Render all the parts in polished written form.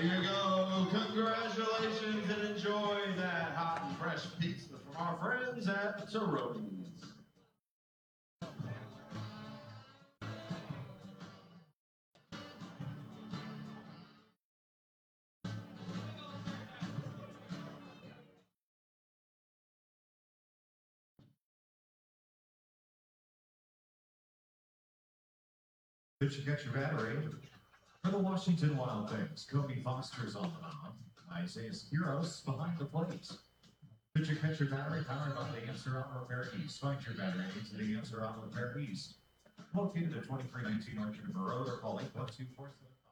you go. Congratulations and enjoy that hot and fresh pizza from our friends at Taroni's. Did you catch your battery? For the Washington Wild Things, Kobe Foster's on the mound. Isaiah Skiros behind the plate. Did you catch your battery? Powered by the Answer Auto Repair East. Find your battery into the Answer Auto Repair East. Located at 2319 North River Road or call 812-475.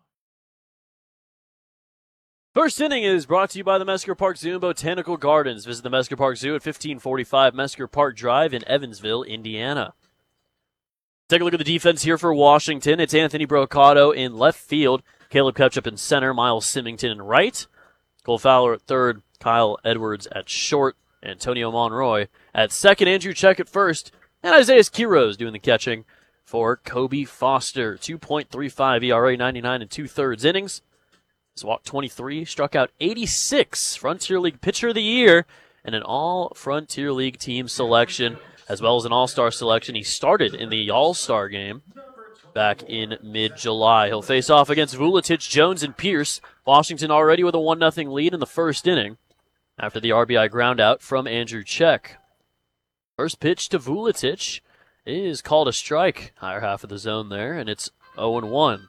First inning is brought to you by the Mesker Park Zoo and Botanical Gardens. Visit the Mesker Park Zoo at 1545 Mesker Park Drive in Evansville, Indiana. Take a look at the defense here for Washington. It's Anthony Brocato in left field, Caleb Ketchup in center, Miles Symington in right, Cole Fowler at third, Kyle Edwards at short, Antonio Monroy at second, Andrew Check at first, and Isaiah Skiros doing the catching for Kobe Foster. 2.35 ERA, 99 and 2/3 innings. He's walked 23, struck out 86, Frontier League Pitcher of the Year, and an all-Frontier League team selection, as well as an all-star selection. He started in the all-star game back in mid-July. He'll face off against Vuletic, Jones, and Pierce. Washington already with a 1-0 lead in the first inning after the RBI ground out from Andrew Check. First pitch to Vuletic is called a strike, higher half of the zone there, and it's 0-1.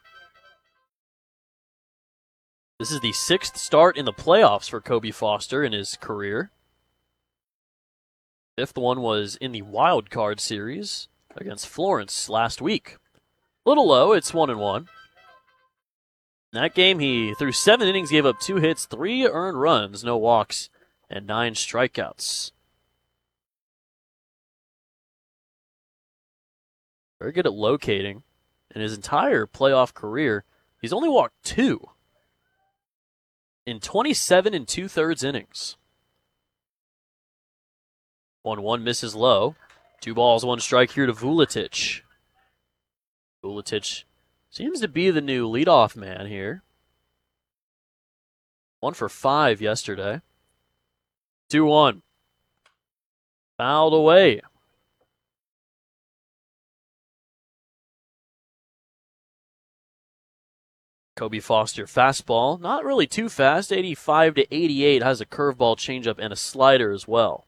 This is the 6th start in the playoffs for Kobe Foster in his career. 5th one was in the wild card series against Florence last week. A little low, it's 1-1. In that game, he threw 7 innings, gave up 2 hits, 3 earned runs, no walks, and 9 strikeouts. Very good at locating. In his entire playoff career, he's only walked 2 in 27 and 2/3 innings. 1-1 misses low. 2 balls, 1 strike here to Vuletic. Vuletic seems to be the new leadoff man here. 1 for 5 yesterday. 2-1. Fouled away. Kobe Foster fastball, not really too fast, 85 to 88, has a curveball, changeup, and a slider as well.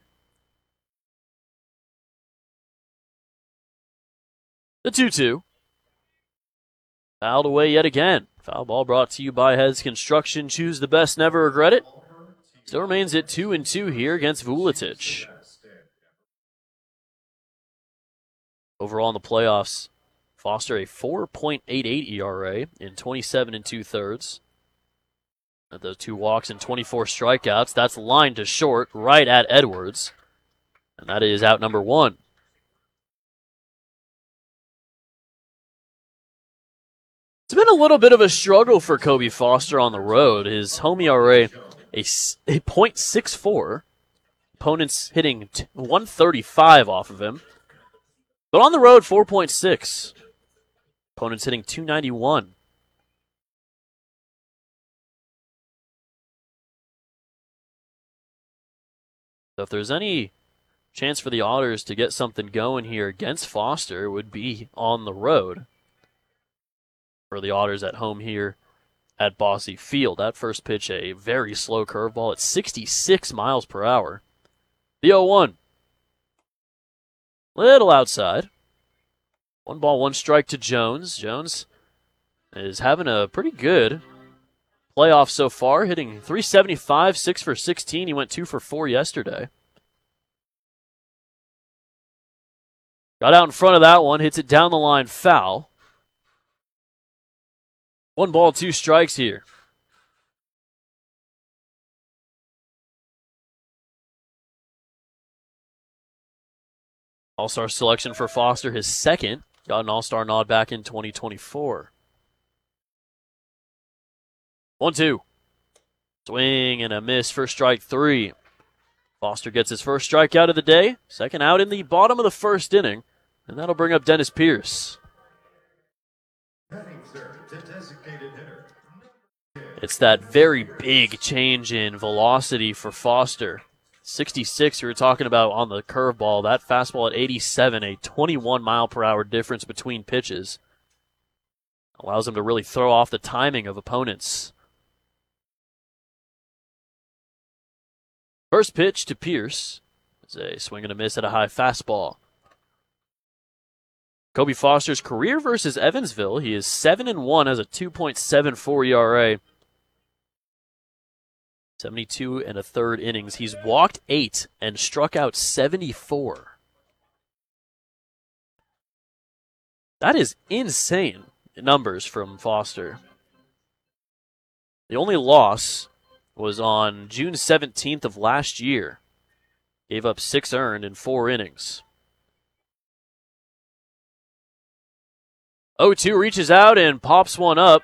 The 2-2. Fouled away yet again. Foul ball brought to you by Heads Construction. Choose the best, never regret it. Still remains at 2-2 here against Vuletic. Overall in the playoffs, Foster a 4.88 ERA in 27 and 2/3. Those 2 walks and 24 strikeouts. That's lined to short, right at Edwards. And that is out number 1. It's been a little bit of a struggle for Kobe Foster on the road. His home ERA, a .64. Opponents hitting 135 off of him. But on the road, 4.6. Opponents hitting 291. So if there's any chance for the Otters to get something going here against Foster, it would be on the road. For the Otters at home here at Bosse Field. That first pitch, a very slow curveball at 66 miles per hour. The 0-1. Little outside. 1 ball, 1 strike to Jones. Jones is having a pretty good playoff so far, hitting .375, 6 for 16. He went 2 for 4 yesterday. Got out in front of that one, hits it down the line, foul. 1 ball, 2 strikes here. All-star selection for Foster, his second. Got an all-star nod back in 2024. 1-2. Swing and a miss for strike 3. Foster gets his first strikeout of the day. Second out in the bottom of the first inning. And that'll bring up Dennis Pierce. It's that very big change in velocity for Foster. 66 we were talking about on the curveball. That fastball at 87, a 21-mile-per-hour difference between pitches. Allows him to really throw off the timing of opponents. First pitch to Pierce is a swing and a miss at a high fastball. Kobe Foster's career versus Evansville. He is 7-1, has a 2.74 ERA. 72 and a third innings. He's walked 8 and struck out 74. That is insane numbers from Foster. The only loss was on June 17th of last year. Gave up 6 earned in 4 innings. 0-2 reaches out and pops one up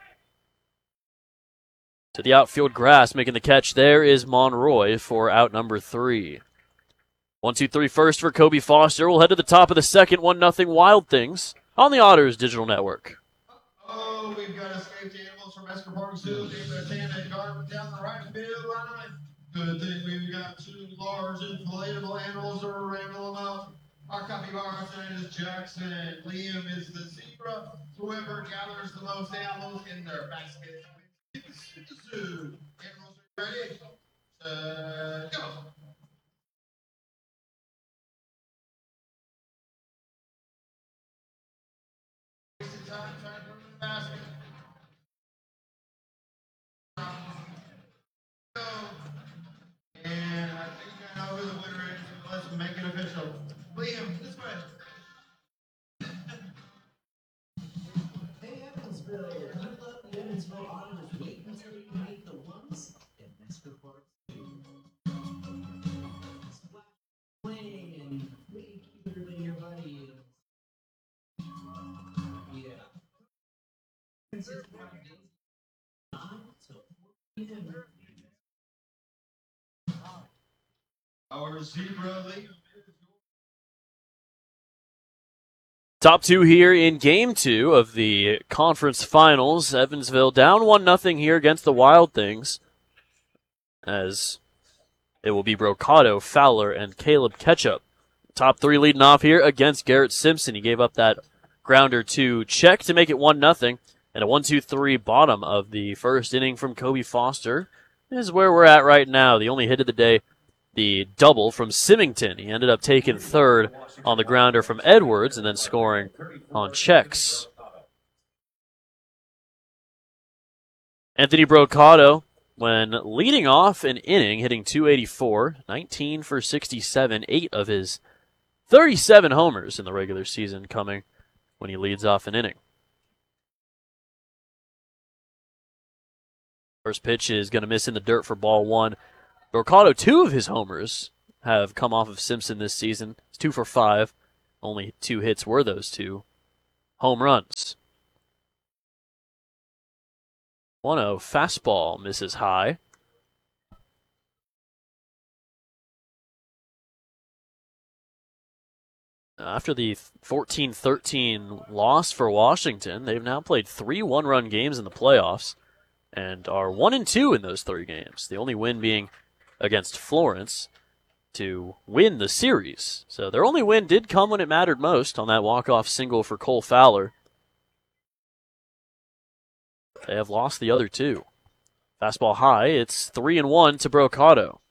to the outfield grass. Making the catch there is Monroy for out number 3. 1-2-3 first for Kobe Foster. We'll head to the top of the second. 1-0 Wild Things on the Otters Digital Network. Oh, we've got escaped animals from Mesker Park Zoo. They're standing guard down the right field line. Good thing we've got 2 large inflatable animals that are wrangling them up. Our capybara's name is Jackson. Liam is the zebra. Whoever gathers the most animals in their basket wins the zoo. Animals are ready. Go. Wasting time trying to put them in the basket. Go. And I think I know who the winner is. Let's make it official. Liam, this way. Hey, Evansville, I love the Evansville Otters. Wait until you meet the ones at Mesker Park Zoo. Splash playing and we keep everybody nearby. Yeah. 65 days. 9 till 4 p.m. Our zebra Liam. Top 2 here in Game 2 of the conference finals. Evansville down 1-0 here against the Wild Things, as it will be Brocado, Fowler, and Caleb Ketchup. Top 3 leading off here against Garrett Simpson. He gave up that grounder to Check to make it 1-0, and a 1-2-3 bottom of the first inning from Kobe Foster is where we're at right now. The only hit of the day, the double from Symington. He ended up taking third on the grounder from Edwards and then scoring on Checks. Anthony Brocado, when leading off an inning, hitting .284, 19 for 67, 8 of his 37 homers in the regular season coming when he leads off an inning. First pitch is going to miss in the dirt for ball 1. Brocado, 2 of his homers have come off of Simpson this season. It's 2 for 5. Only 2 hits were those 2 home runs. 1-0 fastball misses high. After the 14-13 loss for Washington, they've now played 3 one-run games in the playoffs and are 1-2 in those 3 games. The only win being against Florence to win the series. So their only win did come when it mattered most on that walk-off single for Cole Fowler. They have lost the other 2. Fastball high, it's 3-1 to Brocado.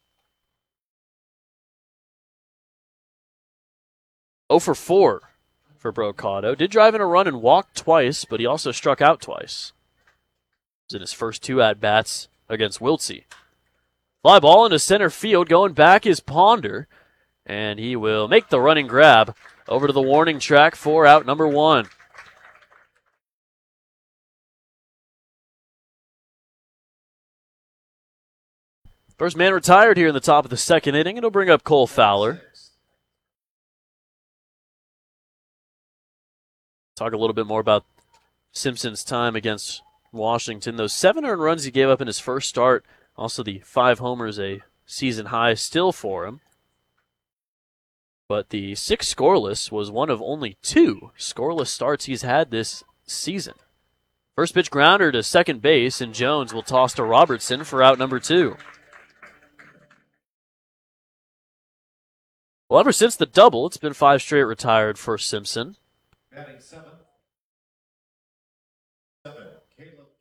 0 for 4 for Brocado. Did drive in a run and walked twice, but he also struck out twice. It was in his first 2 at-bats against Wiltsey. Fly ball into center field. Going back is Ponder, and he will make the running grab over to the warning track for out number 1. First man retired here in the top of the second inning. It'll bring up Cole Fowler. Talk a little bit more about Simpson's time against Washington. Those 7 earned runs he gave up in his first start. Also the 5 homers, a season high still for him. But the 6 scoreless was one of only 2 scoreless starts he's had this season. First pitch grounder to second base, and Jones will toss to Robertson for out number 2. Well, ever since the double, it's been 5 straight retired for Simpson. Batting 7. Caleb